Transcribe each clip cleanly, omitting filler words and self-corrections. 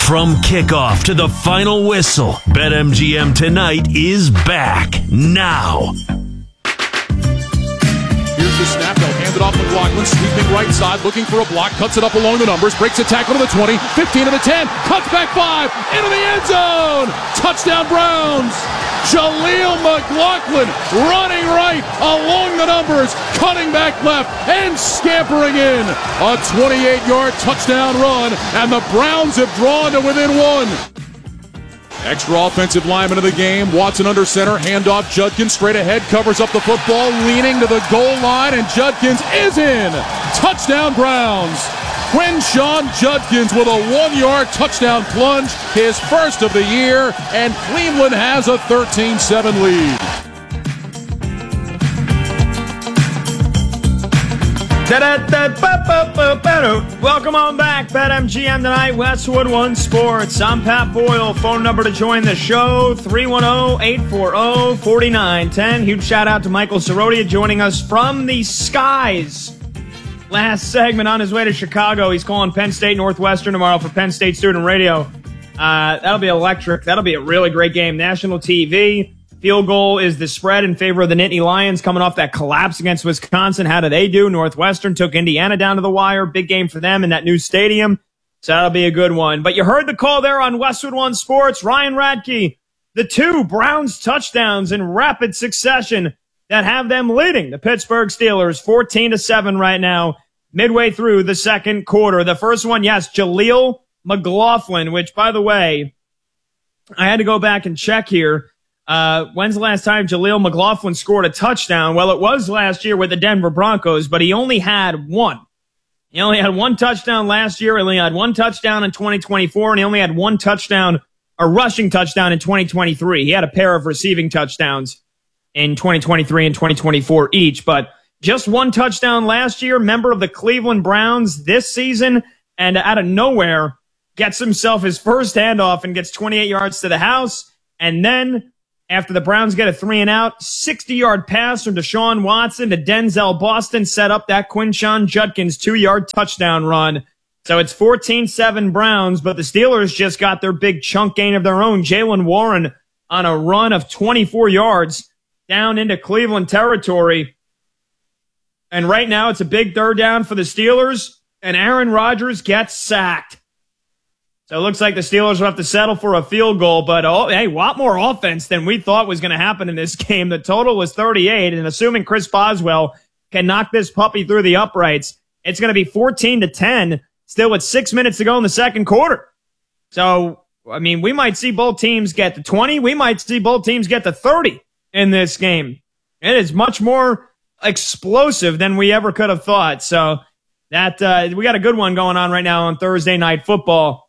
From kickoff to the final whistle, BetMGM Tonight is back now. Here's the snap. They'll hand it off to McLaughlin. Sweeping right side, looking for a block. Cuts it up along the numbers. Breaks a tackle to the 20. 15 to the 10. Cuts back 5. Into the end zone. Touchdown Browns. Jaleel McLaughlin running right along the numbers. Cutting back left and scampering in. A 28-yard touchdown run. And the Browns have drawn to within 1. Extra offensive lineman of the game. Watson under center. Handoff. Judkins straight ahead. Covers up the football. Leaning to the goal line. And Judkins is in. Touchdown Browns. Quinshon Judkins with a 1-yard touchdown plunge. His first of the year. And Cleveland has a 13-7 lead. Welcome on back, BetMGM Tonight, Westwood One Sports. I'm Pat Boyle. Phone number to join the show, 310-840-4910. Huge shout out to Michael Sorodia joining us from the skies. Last segment on his way to Chicago. He's calling Penn State Northwestern tomorrow for Penn State Student Radio. That'll be electric. That'll be a really great game. National TV. Field goal is the spread in favor of the Nittany Lions coming off that collapse against Wisconsin. How did they do? Northwestern took Indiana down to the wire. Big game for them in that new stadium. So that'll be a good one. But you heard the call there on Westwood One Sports. Ryan Radke, the 2 Browns touchdowns in rapid succession that have them leading the Pittsburgh Steelers 14-7 right now, midway through the second quarter. The first one, yes, Jaleel McLaughlin, which, by the way, I had to go back and check here. When's the last time Jaleel McLaughlin scored a touchdown? Well, it was last year with the Denver Broncos, but he only had one. He only had one touchdown last year. He only had one touchdown in 2024, and he only had one touchdown, a rushing touchdown in 2023. He had a pair of receiving touchdowns in 2023 and 2024 each, but just one touchdown last year, member of the Cleveland Browns this season, and out of nowhere, gets himself his first handoff and gets 28 yards to the house, and then after the Browns get a 3-and-out, 60-yard pass from Deshaun Watson to Denzel Boston set up that Quinshon Judkins 2-yard touchdown run. So it's 14-7 Browns, but the Steelers just got their big chunk gain of their own. Jaylen Warren on a run of 24 yards down into Cleveland territory. And right now it's a big third down for the Steelers, and Aaron Rodgers gets sacked. So it looks like the Steelers will have to settle for a field goal, but a lot more offense than we thought was going to happen in this game. The total was 38, and assuming Chris Boswell can knock this puppy through the uprights, it's going to be 14-10, still with 6 minutes to go in the second quarter. So, I mean, we might see both teams get to 20. We might see both teams get to 30 in this game. It is much more explosive than we ever could have thought. So that we got a good one going on right now on Thursday Night Football.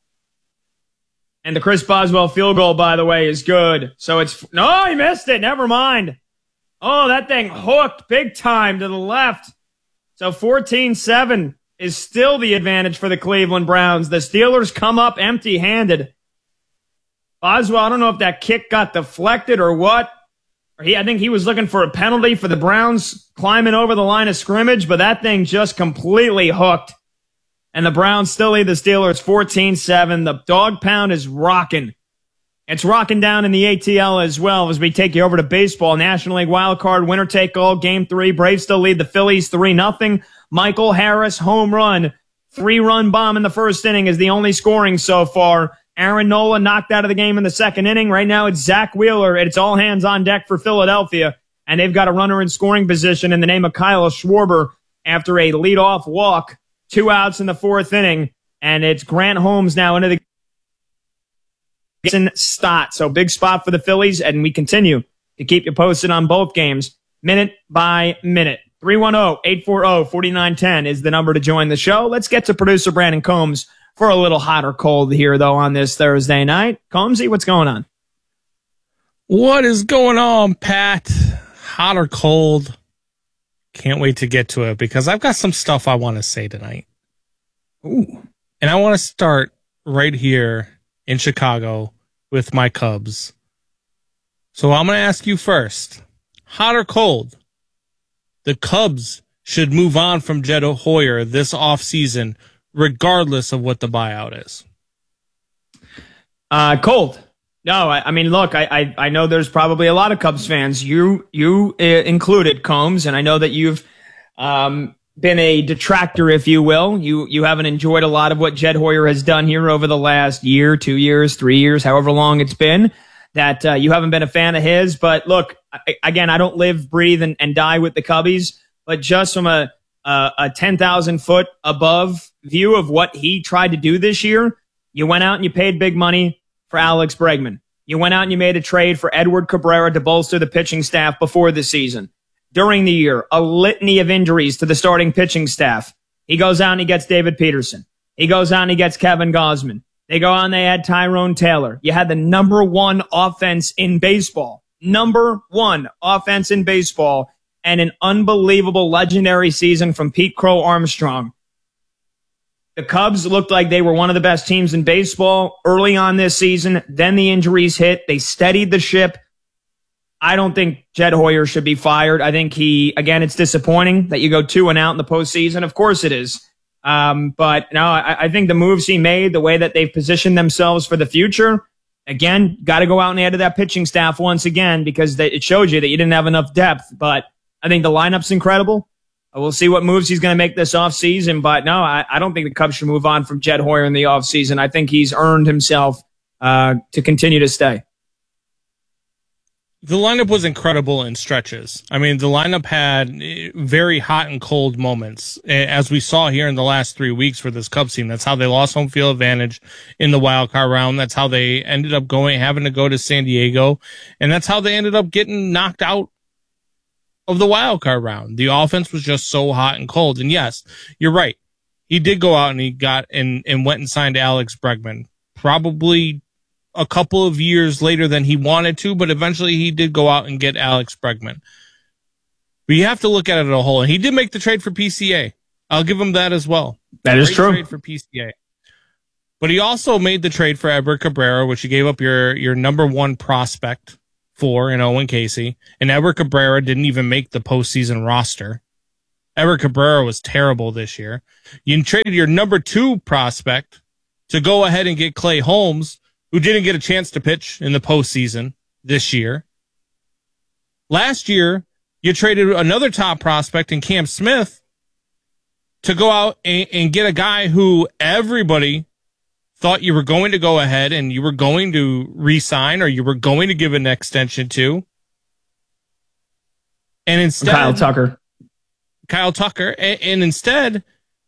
And the Chris Boswell field goal, by the way, is good. So no, he missed it. Never mind. Oh, that thing hooked big time to the left. So 14-7 is still the advantage for the Cleveland Browns. The Steelers come up empty-handed. Boswell, I don't know if that kick got deflected or what. I think he was looking for a penalty for the Browns climbing over the line of scrimmage, but that thing just completely hooked. And the Browns still lead the Steelers 14-7. The dog pound is rocking. It's rocking down in the ATL as well as we take you over to baseball. National League wildcard, winner take all, game 3. Braves still lead the Phillies 3-0. Michael Harris, home run. 3-run bomb in the first inning is the only scoring so far. Aaron Nola knocked out of the game in the second inning. Right now it's Zach Wheeler. It's all hands on deck for Philadelphia. And they've got a runner in scoring position in the name of Kyle Schwarber after a leadoff walk. 2 outs in the fourth inning, and it's Grant Holmes now into the Stott. So big spot for the Phillies, and we continue to keep you posted on both games minute by minute. 310-840-4910 is the number to join the show. Let's get to producer Brandon Combs for a little hot or cold here, though, on this Thursday night. Combsy, what's going on? What is going on, Pat? Hot or cold? Can't wait to get to it because I've got some stuff I want to say tonight. Ooh. And I want to start right here in Chicago with my Cubs. So I'm going to ask you first, hot or cold? The Cubs should move on from Jed Hoyer this offseason, regardless of what the buyout is. Cold. No, I mean, look, I know there's probably a lot of Cubs fans, you included, Combs, and I know that you've been a detractor, if you will. You haven't enjoyed a lot of what Jed Hoyer has done here over the last year, 2 years, 3 years, however long it's been, that you haven't been a fan of his. But look, again, I don't live, breathe, and die with the Cubbies, but just from a 10,000 foot above view of what he tried to do this year, you went out and you paid big money for Alex Bregman. You went out and you made a trade for Edward Cabrera to bolster the pitching staff before the season. During the year, a litany of injuries to the starting pitching staff. He goes out and he gets David Peterson. He goes out and he gets Kevin Gausman. They go out and they add Tyrone Taylor. You had the number one offense in baseball. Number one offense in baseball. And an unbelievable legendary season from Pete Crow Armstrong. The Cubs looked like they were one of the best teams in baseball early on this season. Then the injuries hit. They steadied the ship. I don't think Jed Hoyer should be fired. I think again, it's disappointing that you go 2-0 in the postseason. Of course it is. But no, I think the moves he made, the way that they've positioned themselves for the future, again, got to go out and add to that pitching staff once again, because it showed you that you didn't have enough depth. But I think the lineup's incredible. We'll see what moves he's going to make this offseason. But no, I don't think the Cubs should move on from Jed Hoyer in the offseason. I think he's earned himself to continue to stay. The lineup was incredible in stretches. I mean, the lineup had very hot and cold moments, as we saw here in the last 3 weeks for this Cubs team. That's how they lost home field advantage in the wild card round. That's how they ended up having to go to San Diego. And that's how they ended up getting knocked out of the wild card round. The offense was just so hot and cold. And yes, you're right. He did go out and he got and went and signed Alex Bregman, probably a couple of years later than he wanted to, but eventually he did go out and get Alex Bregman. But you have to look at it as a whole. And he did make the trade for PCA. I'll give him that as well. That is true. Trade for PCA. But he also made the trade for Edward Cabrera, which he gave up your number one prospect for in Owen Casey. And Edward Cabrera didn't even make the postseason roster. Edward Cabrera was terrible this year. You traded your number two prospect to go ahead and get Clay Holmes, who didn't get a chance to pitch in the postseason this year. Last year, you traded another top prospect in Cam Smith to go out and get a guy who everybody thought you were going to go ahead and you were going to re-sign or you were going to give an extension to. And instead... Kyle Tucker. And instead,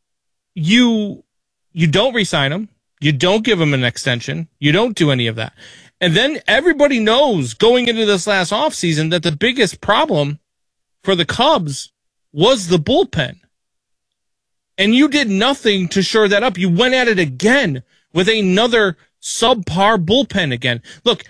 you don't re-sign him. You don't give him an extension. You don't do any of that. And then everybody knows going into this last offseason that the biggest problem for the Cubs was the bullpen. And you did nothing to shore that up. You went at it again with another subpar bullpen again. Look,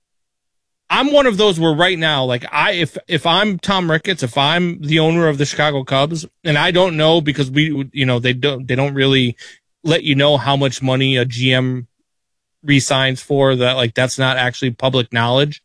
I'm one of those where right now, like if I'm Tom Ricketts, if I'm the owner of the Chicago Cubs, and I don't know because they don't really let you know how much money a GM re-signs for, that, like, that's not actually public knowledge.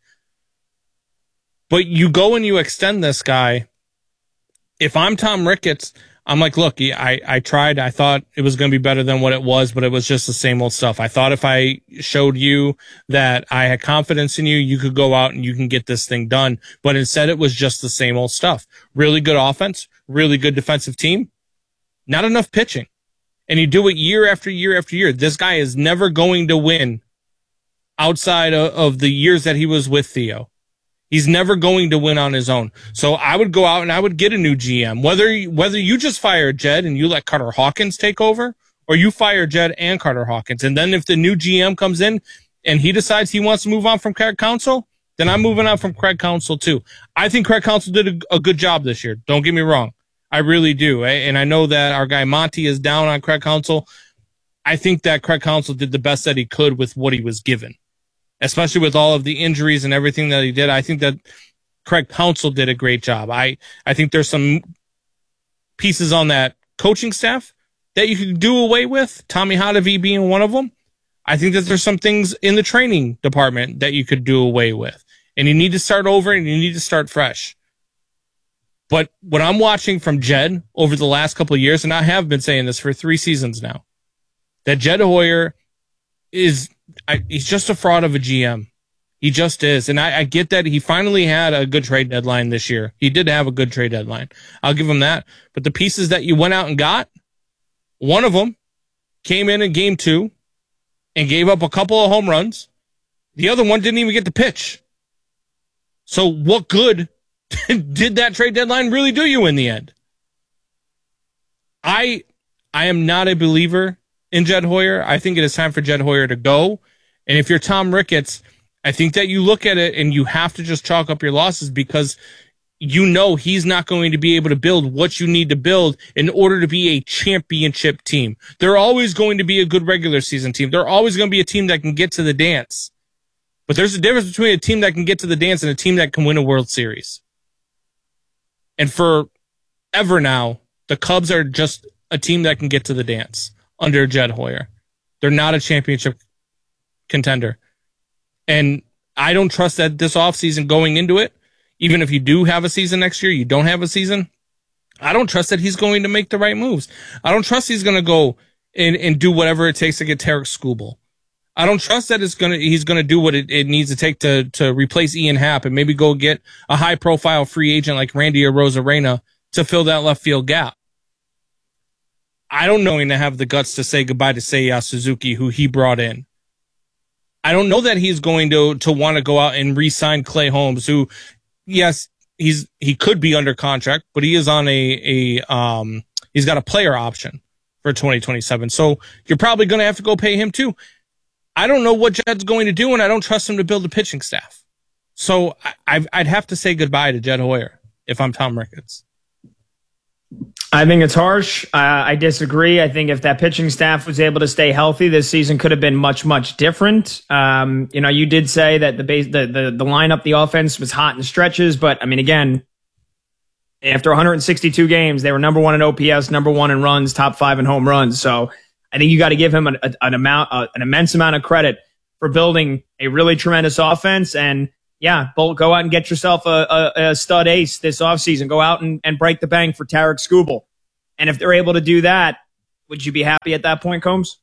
But you go and you extend this guy. If I'm Tom Ricketts, I'm like, look, I tried. I thought it was going to be better than what it was, but it was just the same old stuff. I thought if I showed you that I had confidence in you, you could go out and you can get this thing done. But instead, it was just the same old stuff. Really good offense, really good defensive team, not enough pitching. And you do it year after year after year. This guy is never going to win outside of the years that he was with Theo. He's never going to win on his own. So I would go out and I would get a new GM. Whether you just fire Jed and you let Carter Hawkins take over, or you fire Jed and Carter Hawkins. And then if the new GM comes in and he decides he wants to move on from Craig Counsell, then I'm moving on from Craig Counsell too. I think Craig Counsell did a good job this year. Don't get me wrong. I really do. And I know that our guy Monty is down on Craig Counsell. I think that Craig Counsell did the best that he could with what he was given, especially with all of the injuries and everything that he did. I think that Craig Counsell did a great job. I think there's some pieces on that coaching staff that you could do away with, Tommy Hotovy being one of them. I think that there's some things in the training department that you could do away with. And you need to start over and you need to start fresh. But what I'm watching from Jed over the last couple of years, and I have been saying this for 3 seasons now, that Jed Hoyer is he's just a fraud of a GM. He just is. And I get that he finally had a good trade deadline this year. He did have a good trade deadline. I'll give him that. But the pieces that you went out and got, one of them came in game 2 and gave up a couple of home runs. The other one didn't even get the pitch. So what good did that trade deadline really do you in the end? I am not a believer in Jed Hoyer. I think it is time for Jed Hoyer to go. And if you're Tom Ricketts, I think that you look at it and you have to just chalk up your losses because you know he's not going to be able to build what you need to build in order to be a championship team. They're always going to be a good regular season team. They're always going to be a team that can get to the dance. But there's a difference between a team that can get to the dance and a team that can win a World Series. And forever now, the Cubs are just a team that can get to the dance under Jed Hoyer. They're not a championship contender. And I don't trust that this offseason going into it, even if you do have a season next year, you don't have a season, I don't trust that he's going to make the right moves. I don't trust he's going to go and do whatever it takes to get Tarek Skubal. I don't trust that he's going to do what it needs to take to replace Ian Happ and maybe go get a high-profile free agent like Randy Arozarena to fill that left field gap. I don't know him to have the guts to say goodbye to Seiya Suzuki, who he brought in. I don't know that he's going to want to go out and re-sign Clay Holmes, who, yes, he could be under contract, but he is on he's got a player option for 2027. So you're probably going to have to go pay him too. I don't know what Jed's going to do, and I don't trust him to build a pitching staff. So I'd have to say goodbye to Jed Hoyer if I'm Tom Ricketts. I think it's harsh. I disagree. I think if that pitching staff was able to stay healthy, this season could have been much, much different. You did say that the lineup, the offense was hot in stretches, but I mean, again, after 162 games, they were number 1 in OPS, number 1 in runs, top 5 in home runs. So I think you got to give him an immense amount of credit for building a really tremendous offense. And yeah, Bolt, go out and get yourself a stud ace this offseason. Go out and break the bank for Tarek Skubal. And if they're able to do that, would you be happy at that point, Combs?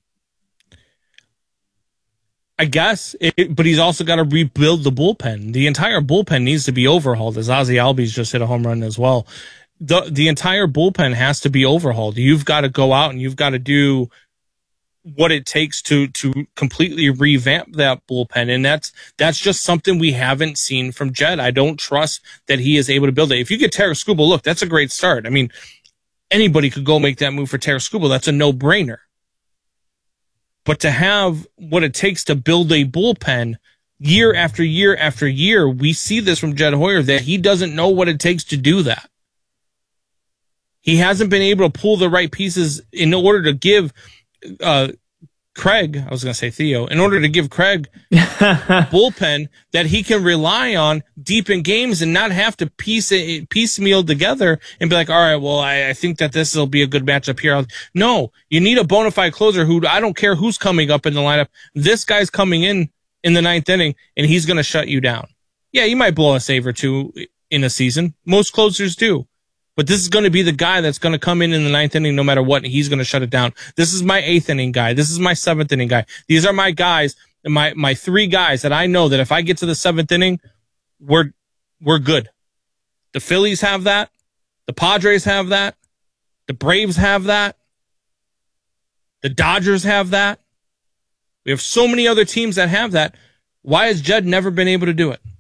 I guess, but he's also got to rebuild the bullpen. The entire bullpen needs to be overhauled, as Ozzie Albies just hit a home run as well. The entire bullpen has to be overhauled. You've got to go out and you've got to do what it takes to completely revamp that bullpen. And that's just something we haven't seen from Jed. I don't trust that he is able to build it. If you get Tarek Skubal, look, that's a great start. I mean, anybody could go make that move for Tarek Skubal. That's a no-brainer. But to have what it takes to build a bullpen year after year after year, we see this from Jed Hoyer that he doesn't know what it takes to do that. He hasn't been able to pull the right pieces in order to give Craig, I was going to say Theo, in order to give Craig bullpen that he can rely on deep in games and not have to piecemeal together and be like, all right, well, I think that this will be a good matchup here. No, you need a bona fide closer who, I don't care who's coming up in the lineup. This guy's coming in the 9th inning and he's going to shut you down. Yeah, you might blow a save or two in a season. Most closers do. But this is going to be the guy that's going to come in the 9th inning no matter what, and he's going to shut it down. This is my 8th inning guy. This is my 7th inning guy. These are my guys, my 3 guys that I know that if I get to the 7th inning, we're good. The Phillies have that. The Padres have that. The Braves have that. The Dodgers have that. We have so many other teams that have that. Why has Jed never been able to do it?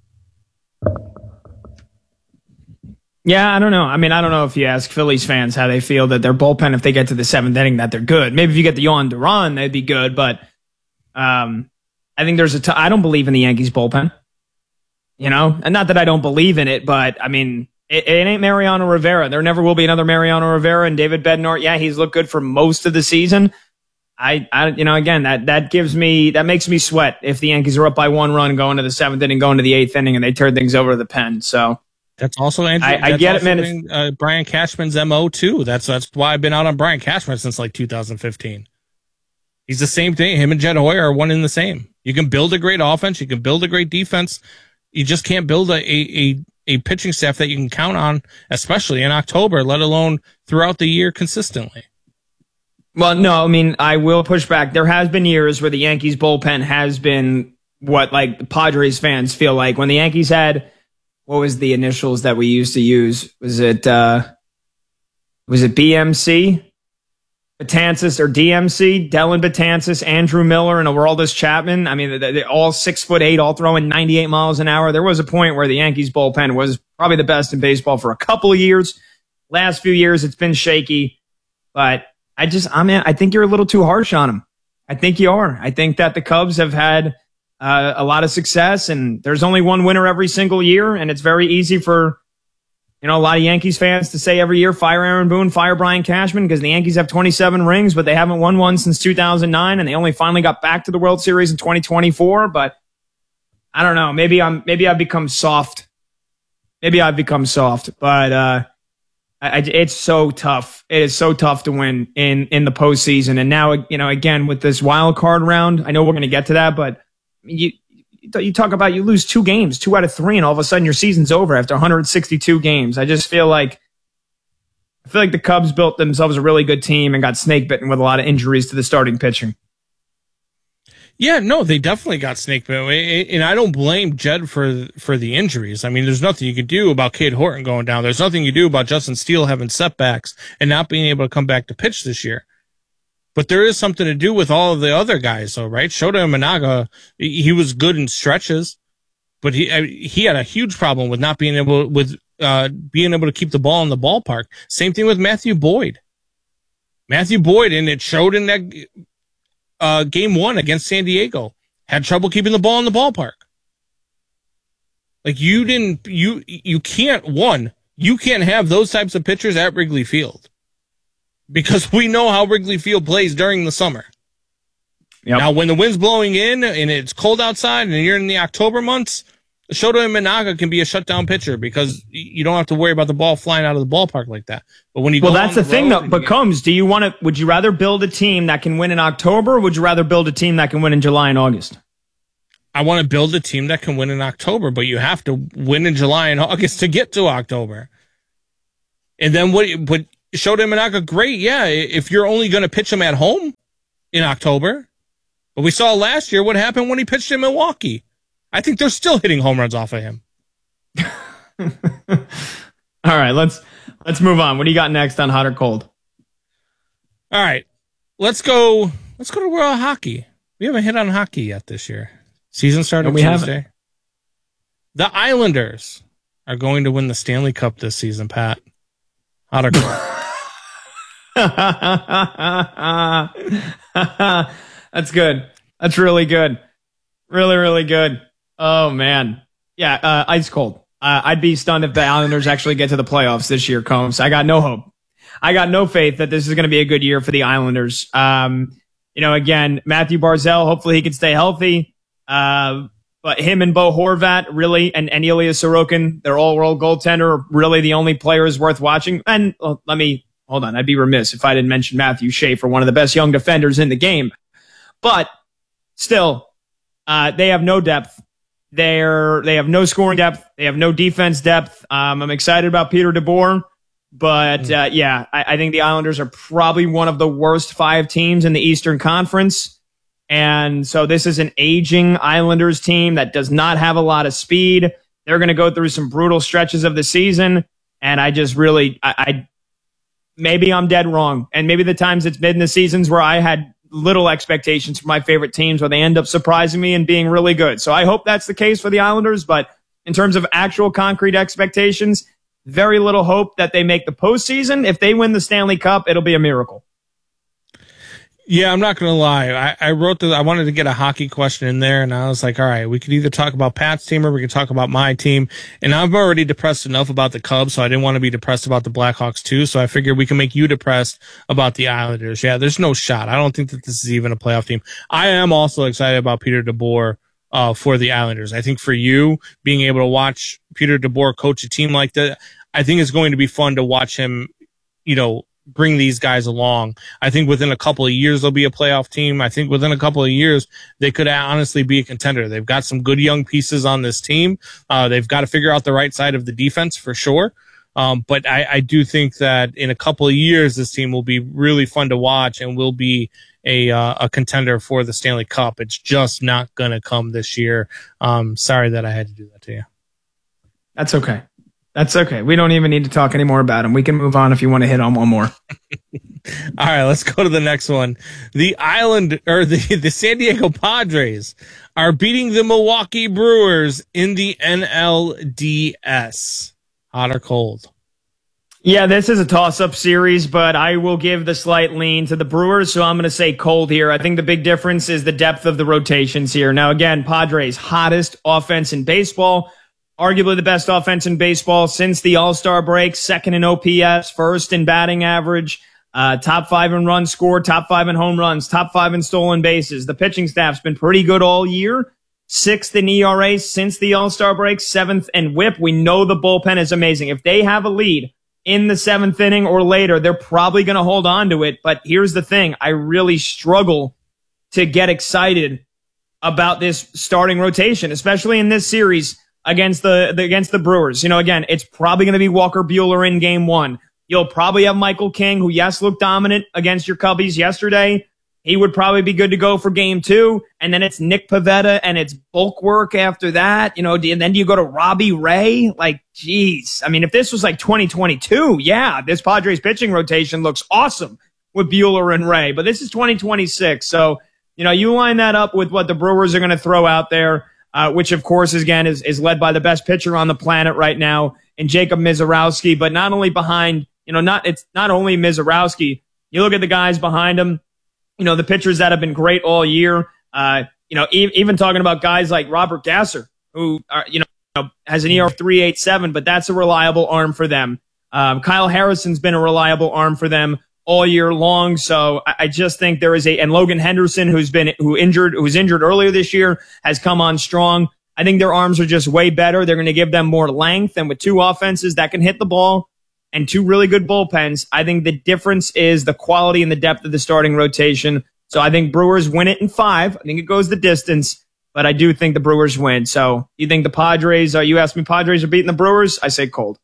Yeah, I don't know. I mean, I don't know if you ask Phillies fans how they feel that their bullpen, if they get to the 7th inning, that they're good. Maybe if you get the Yohan Duran, they'd be good. But I think I don't believe in the Yankees bullpen. And not that I don't believe in it, but I mean, it ain't Mariano Rivera. There never will be another Mariano Rivera. And David Bednar, yeah, he's looked good for most of the season. Again, that makes me sweat if the Yankees are up by 1 run going to the 7th inning, going to the 8th inning, and they turn things over to the pen. So. That's also Andrew. I get it, man. Brian Cashman's MO too. That's why I've been out on Brian Cashman since like 2015. He's the same thing. Him and Jed Hoyer are one in the same. You can build a great offense. You can build a great defense. You just can't build a pitching staff that you can count on, especially in October, let alone throughout the year consistently. Well, no, I mean, I will push back. There has been years where the Yankees bullpen has been what like Padres fans feel like when the Yankees had, what was the initials that we used to use? Was it BMC? Betances or DMC, Dellin Betances, Andrew Miller, and Aroldis Chapman. I mean, they're all 6'8", all throwing 98 miles an hour. There was a point where the Yankees bullpen was probably the best in baseball for a couple of years. Last few years, it's been shaky, but I think you're a little too harsh on them. I think you are. I think that the Cubs have had a lot of success, and there's only one winner every single year, and it's very easy for a lot of Yankees fans to say every year, fire Aaron Boone, fire Brian Cashman, because the Yankees have 27 rings, but they haven't won one since 2009, and they only finally got back to the World Series in 2024. But I don't know. Maybe I've become soft. But it's so tough. It is so tough to win in the postseason. And now, again, with this wild card round, I know we're going to get to that, but you talk about you lose 2 games, 2 out of 3, and all of a sudden your season's over after 162 games. I just feel like the Cubs built themselves a really good team and got snake bitten with a lot of injuries to the starting pitching. Yeah, no, they definitely got snake bitten, and I don't blame Jed for the injuries. I mean, there's nothing you could do about Cade Horton going down. There's nothing you do about Justin Steele having setbacks and not being able to come back to pitch this year. But there is something to do with all of the other guys, though, right? Shota Imanaga, he was good in stretches, but he had a huge problem with not being able to keep the ball in the ballpark. Same thing with Matthew Boyd. And it showed in that game 1 against San Diego, had trouble keeping the ball in the ballpark. Like you can't have those types of pitchers at Wrigley Field. Because we know how Wrigley Field plays during the summer. Yep. Now, when the wind's blowing in and it's cold outside and you're in the October months, Shota Imanaga can be a shutdown pitcher because you don't have to worry about the ball flying out of the ballpark like that. But when you that's the thing that becomes: would you rather build a team that can win in October, or would you rather build a team that can win in July and August? I want to build a team that can win in October, but you have to win in July and August to get to October. And then what? Showed Imanaga, great, yeah, if you're only going to pitch him at home in October. But we saw last year what happened when he pitched in Milwaukee. I think they're still hitting home runs off of him. All right, let's move on. What do you got next on Hot or Cold? All right, let's go to World Hockey. We haven't hit on hockey yet this year. Season started Tuesday. Haven't. The Islanders are going to win the Stanley Cup this season, Pat. Hot or Cold? That's good. That's really good. Really, really good. Oh, man. Yeah, ice cold. I'd be stunned if the Islanders actually get to the playoffs this year, Combs. I got no hope. I got no faith that this is going to be a good year for the Islanders. Again, Matthew Barzal, hopefully he can stay healthy. But him and Bo Horvat, really, and Ilya Sorokin, their all-world goaltender, are really the only players worth watching. And hold on, I'd be remiss if I didn't mention Matthew Schaefer, one of the best young defenders in the game. But still, they have no depth. They have no scoring depth. They have no defense depth. I'm excited about Peter DeBoer. But, I think the Islanders are probably one of the worst 5 teams in the Eastern Conference. And so this is an aging Islanders team that does not have a lot of speed. They're going to go through some brutal stretches of the season. And I just really, maybe I'm dead wrong. And maybe the times it's been the seasons where I had little expectations for my favorite teams where they end up surprising me and being really good. So I hope that's the case for the Islanders. But in terms of actual concrete expectations, very little hope that they make the postseason. If they win the Stanley Cup, it'll be a miracle. Yeah, I'm not going to lie. I wanted to get a hockey question in there, and I was like, all right, we could either talk about Pat's team or we could talk about my team. And I'm already depressed enough about the Cubs, so I didn't want to be depressed about the Blackhawks too. So I figured we can make you depressed about the Islanders. Yeah, there's no shot. I don't think that this is even a playoff team. I am also excited about Peter DeBoer for the Islanders. I think for you, being able to watch Peter DeBoer coach a team like that, I think it's going to be fun to watch him, bring these guys along. I think within a couple of years, they'll be a playoff team. I think within a couple of years, they could honestly be a contender. They've got some good young pieces on this team. They've got to figure out the right side of the defense for sure. But I do think that in a couple of years, this team will be really fun to watch and will be a contender for the Stanley Cup. It's just not going to come this year. Sorry that I had to do that to you. That's okay. That's okay. We don't even need to talk anymore about him. We can move on if you want to hit on one more. All right, let's go to the next one. The San Diego Padres are beating the Milwaukee Brewers in the NLDS. Hot or cold? Yeah, this is a toss-up series, but I will give the slight lean to the Brewers, so I'm going to say cold here. I think the big difference is the depth of the rotations here. Now, again, Padres, hottest offense in baseball, arguably the best offense in baseball since the All-Star break, second in OPS, first in batting average, top 5 in runs scored, top 5 in home runs, top 5 in stolen bases. The pitching staff's been pretty good all year. 6th in ERA since the All-Star break, 7th in WHIP. We know the bullpen is amazing. If they have a lead in the 7th inning or later, they're probably going to hold on to it. But here's the thing. I really struggle to get excited about this starting rotation, especially in this series against the Brewers. You know, again, it's probably going to be Walker Buehler in game 1. You'll probably have Michael King, who, yes, looked dominant against your Cubbies yesterday. He would probably be good to go for game 2. And then it's Nick Pivetta and it's bulk work after that. You know, and then do you go to Robbie Ray? Like, geez. I mean, if this was like 2022, yeah, this Padres pitching rotation looks awesome with Buehler and Ray. But this is 2026. So, you know, you line that up with what the Brewers are going to throw out there, which, of course, again, is led by the best pitcher on the planet right now in Jacob Misiorowski. But not only behind, you know, it's not only Misiorowski. You look at the guys behind him. You know, the pitchers that have been great all year, you know, even talking about guys like Robert Gasser, who, you know, has an ERA of 3.87, but that's a reliable arm for them. Kyle Harrison's been a reliable arm for them all year long. So I just think there is and Logan Henderson, who's injured earlier this year, has come on strong. I think their arms are just way better. They're going to give them more length, and with 2 offenses that can hit the ball and 2 really good bullpens, I think the difference is the quality and the depth of the starting rotation. So I think Brewers win it in 5. I think it goes the distance, but I do think the Brewers win. So you think the Padres, you asked me, Padres are beating the Brewers? I say cold.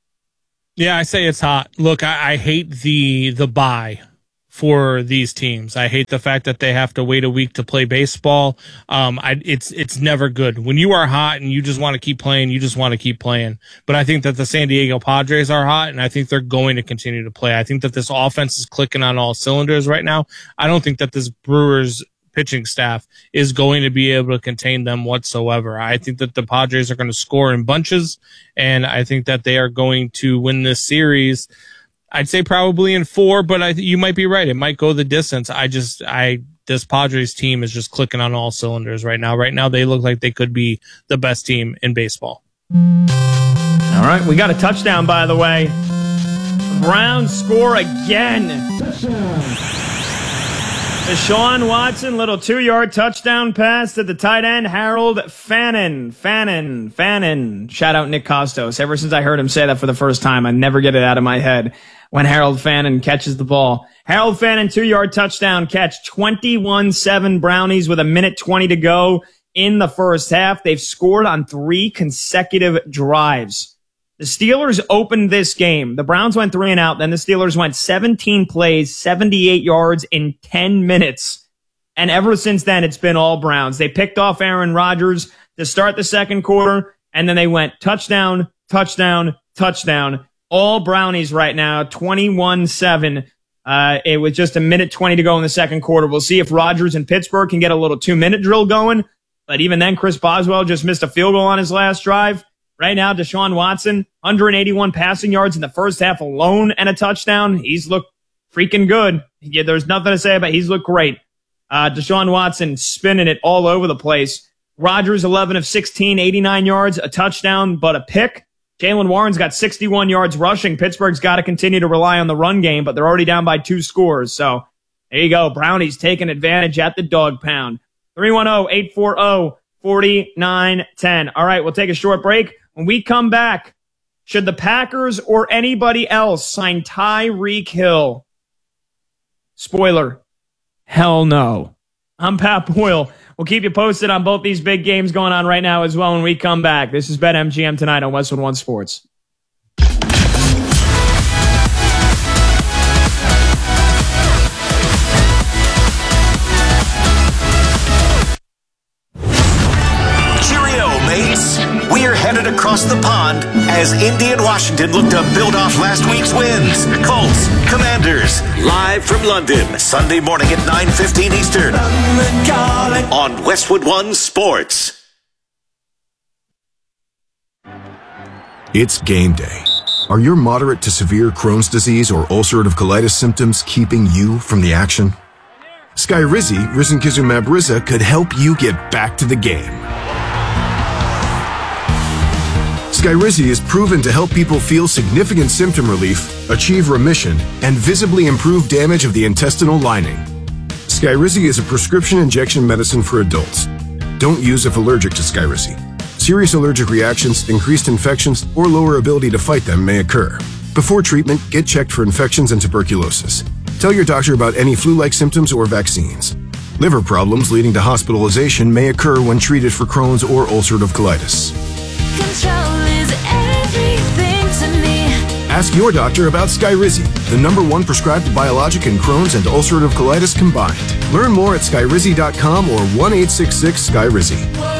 Yeah, I say it's hot. Look, I hate the bye for these teams. I hate the fact that they have to wait a week to play baseball. It's never good. When you are hot and you just want to keep playing, you just want to keep playing. But I think that the San Diego Padres are hot, and I think they're going to continue to play. I think that this offense is clicking on all cylinders right now. I don't think that this Brewers pitching staff is going to be able to contain them whatsoever. I think that the Padres are going to score in bunches, and I think that they are going to win this series. I'd say probably in 4, but you might be right. It might go the distance. This Padres team is just clicking on all cylinders right now. Right now, they look like they could be the best team in baseball. All right, we got a touchdown, by the way. The Browns score again. Deshaun Watson, little 2-yard touchdown pass to the tight end, Harold Fannin. Shout out Nick Costos. Ever since I heard him say that for the first time, I never get it out of my head when Harold Fannin catches the ball. Harold Fannin, 2-yard touchdown catch, 21-7 Brownies with 1:20 to go in the first half. They've scored on 3 consecutive drives. The Steelers opened this game. The Browns went 3 and out. Then the Steelers went 17 plays, 78 yards in 10 minutes. And ever since then, it's been all Browns. They picked off Aaron Rodgers to start the second quarter, and then they went touchdown, touchdown, touchdown. All Brownies right now, 21-7. It was just 1:20 to go in the second quarter. We'll see if Rodgers in Pittsburgh can get a little 2-minute drill going. But even then, Chris Boswell just missed a field goal on his last drive. Right now, Deshaun Watson, 181 passing yards in the first half alone and a touchdown. He's looked freaking good. There's nothing to say about it. He's looked great. Deshaun Watson spinning it all over the place. Rodgers, 11 of 16, 89 yards, a touchdown, but a pick. Jaylen Warren's got 61 yards rushing. Pittsburgh's got to continue to rely on the run game, but they're already down by 2 scores. So there you go. Brownies taking advantage at the dog pound. 310-840-4910. All right, we'll take a short break. When we come back, should the Packers or anybody else sign Tyreek Hill? Spoiler, hell no. I'm Pat Boyle. We'll keep you posted on both these big games going on right now as well when we come back. This is BetMGM tonight on Westwood One Sports. across the pond as Indy and Washington look to build off last week's wins. Colts, Commanders, live from London, Sunday morning at 9:15 Eastern on Westwood One Sports. It's game day. Are your moderate to severe Crohn's disease or ulcerative colitis symptoms keeping you from the action? Skyrizi, risankizumab Riza, could help you get back to the game. Skyrizi is proven to help people feel significant symptom relief, achieve remission, and visibly improve damage of the intestinal lining. Skyrizi is a prescription injection medicine for adults. Don't use if allergic to Skyrizi. Serious allergic reactions, increased infections, or lower ability to fight them may occur. Before treatment, get checked for infections and tuberculosis. Tell your doctor about any flu-like symptoms or vaccines. Liver problems leading to hospitalization may occur when treated for Crohn's or ulcerative colitis. Control is everything to me. Ask your doctor about Skyrizi, the #1 prescribed biologic in Crohn's and ulcerative colitis combined. Learn more at skyrizi.com or 1-866-SKYRIZI.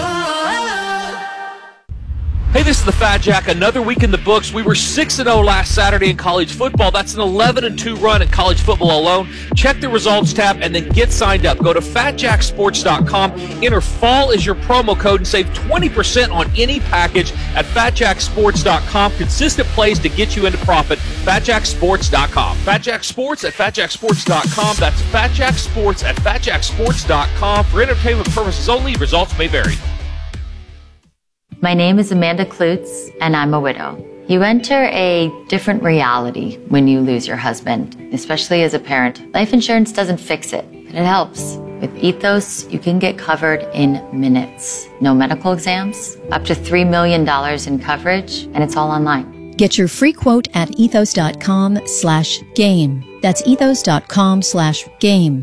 Hey, this is the Fat Jack. Another week in the books. We were 6-0 last Saturday in college football. That's an 11-2 run in college football alone. Check the results tab and then get signed up. Go to fatjacksports.com. Enter fall as your promo code and save 20% on any package at fatjacksports.com. Consistent plays to get you into profit. Fatjacksports.com. Fatjacksports at fatjacksports.com. That's fatjacksports at fatjacksports.com. For entertainment purposes only, results may vary. My name is Amanda Klutz, and I'm a widow. You enter a different reality when you lose your husband, especially as a parent. Life insurance doesn't fix it, but it helps. With Ethos, you can get covered in minutes. No medical exams, up to $3 million in coverage, and it's all online. Get your free quote at ethos.com/game. That's ethos.com/game.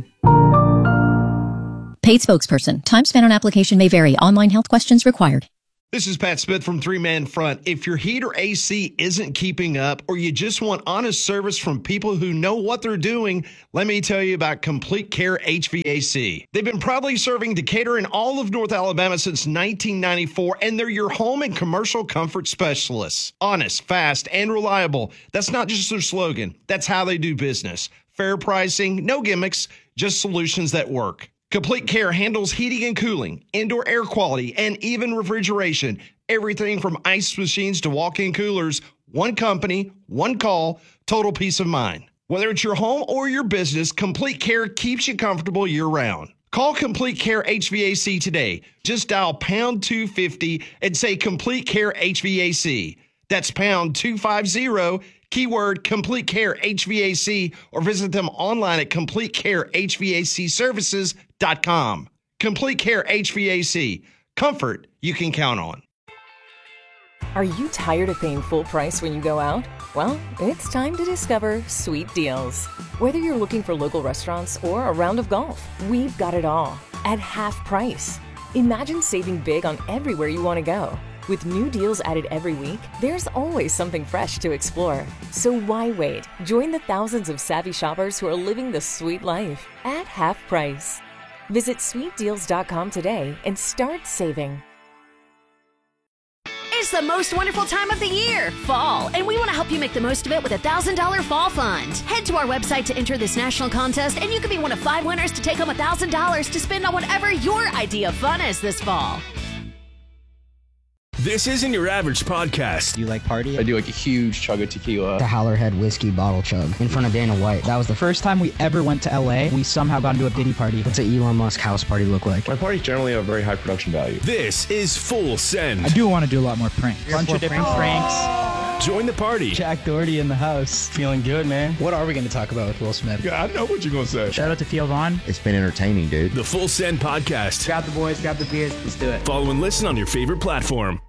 Paid spokesperson. Time spent on application may vary. Online health questions required. This is Pat Smith from Three Man Front. If your heat or AC isn't keeping up, or you just want honest service from people who know what they're doing, let me tell you about Complete Care HVAC. They've been proudly serving Decatur and all of North Alabama since 1994, and they're your home and commercial comfort specialists. Honest, fast, and reliable. That's not just their slogan. That's how they do business. Fair pricing, no gimmicks, just solutions that work. Complete Care handles heating and cooling, indoor air quality, and even refrigeration. Everything from ice machines to walk-in coolers. One company, one call, total peace of mind. Whether it's your home or your business, Complete Care keeps you comfortable year-round. Call Complete Care HVAC today. Just dial pound 250 and say Complete Care HVAC. That's pound 250, keyword Complete Care HVAC, or visit them online at CompleteCareHVACservices.com. Complete Care HVAC. Comfort you can count on. Are you tired of paying full price when you go out? Well, it's time to discover Sweet Deals. Whether you're looking for local restaurants or a round of golf, we've got it all at half price. Imagine saving big on everywhere you want to go. With new deals added every week, there's always something fresh to explore. So why wait? Join the thousands of savvy shoppers who are living the sweet life at half price. Visit sweetdeals.com today and start saving. It's the most wonderful time of the year, fall, and we want to help you make the most of it with a $1,000 fall fund. Head to our website to enter this national contest, and you could be one of 5 winners to take home $1,000 to spend on whatever your idea of fun is this fall. This isn't your average podcast. Do you like party? I do like a huge chug of tequila. The Howlerhead whiskey bottle chug in front of Dana White. That was the first time we ever went to LA. We somehow got into a Diddy party. What's an Elon Musk house party look like? My parties generally have very high production value. This is Full Send. I do want to do a lot more pranks. A bunch of different pranks. Join the party. Jack Doherty in the house. Feeling good, man. What are we going to talk about with Will Smith? Yeah, I know what you're going to say. Shout out to Theo Vaughn. It's been entertaining, dude. The Full Send Podcast. Grab the boys, grab the beers. Let's do it. Follow and listen on your favorite platform.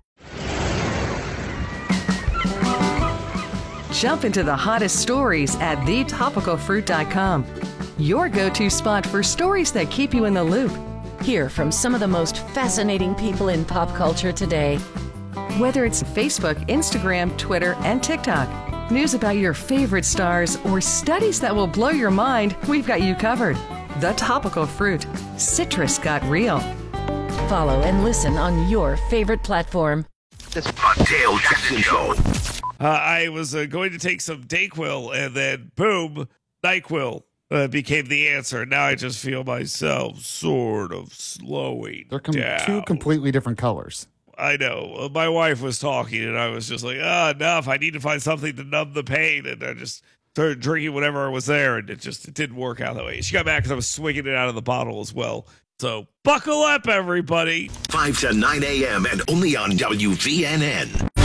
Jump into the hottest stories at thetopicalfruit.com. Your go-to spot for stories that keep you in the loop. Hear from some of the most fascinating people in pop culture today. Whether it's Facebook, Instagram, Twitter, and TikTok, news about your favorite stars, or studies that will blow your mind, we've got you covered. The Topical Fruit. Citrus got real. Follow and listen on your favorite platform. This Dale Jackson Show. I was going to take some Dayquil, and then boom, NyQuil became the answer. Now I just feel myself sort of slowing down. Two completely different colors. I know. My wife was talking, and I was just like, enough. I need to find something to numb the pain. And I just started drinking whatever was there, and it didn't work out that way. She got mad because I was swinging it out of the bottle as well. So buckle up, everybody. 5 to 9 a.m. and only on WVNN.